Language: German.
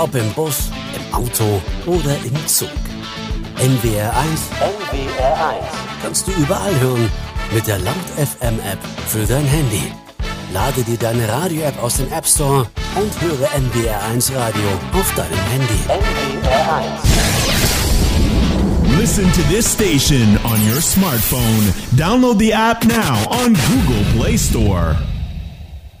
Ob im Bus, im Auto oder im Zug. NWR1 kannst du überall hören mit der Laut FM App für dein Handy. Lade dir deine Radio-App aus dem App Store und höre NWR1 Radio auf deinem Handy. Listen to this station on your smartphone. Download the app now on Google Play Store.